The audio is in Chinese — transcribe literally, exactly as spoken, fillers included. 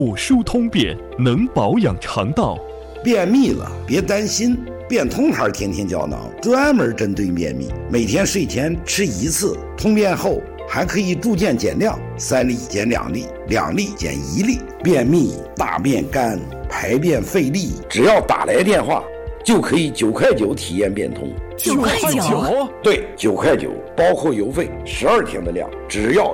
我疏通便能保养肠道。 便秘了别担心，便通牌天天胶囊专门针对便秘，每天睡前吃一次，通便后还可以逐渐减量，三粒减两粒，两粒减一粒。便秘、大便干、排便费力，只要打来电话就可以九块九体验变通。 九块九？ 对，九块九，包括邮费，十二天的量，只要